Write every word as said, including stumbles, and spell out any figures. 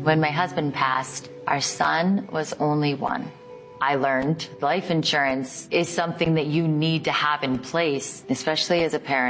When my husband passed, our son was only one. I learned life insurance is something that you need to have in place, especially as a parent.